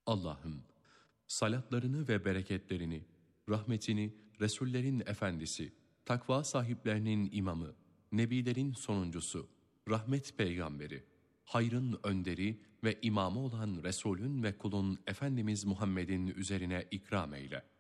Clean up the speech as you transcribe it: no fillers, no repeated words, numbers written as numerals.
Allah'ım, salatlarını ve bereketlerini, rahmetini Resullerin efendisi, takva sahiplerinin imamı, nebilerin sonuncusu, rahmet peygamberi, hayrın önderi ve imamı olan Resulün ve kulun Efendimiz Muhammed'in üzerine ikram eyle.